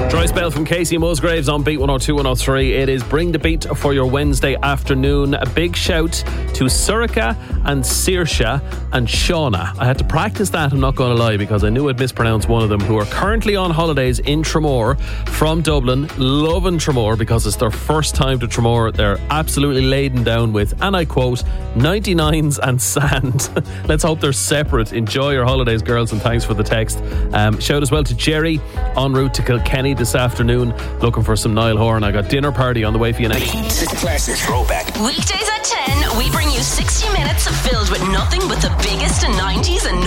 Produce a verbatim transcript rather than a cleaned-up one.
Dry spell from Casey Musgraves on Beat one oh two, one oh three. It is Bring the Beat for your Wednesday afternoon. A big shout to Surika and Saoirse and Shauna. I had to practice that, I'm not going to lie, because I knew I'd mispronounce one of them, who are currently on holidays in Tramore from Dublin, loving Tramore because it's their first time to Tramore. They're absolutely laden down with, and I quote, ninety-nines and sand. Let's hope they're separate. Enjoy your holidays, girls, and thanks for the text. Um, shout as well to Jerry en route to Kilkenny this afternoon, looking for some Niall Horan. I got dinner party on the way for you next. Classic throwback. Weekdays at ten, we bring you sixty minutes filled with nothing but the biggest in nineties and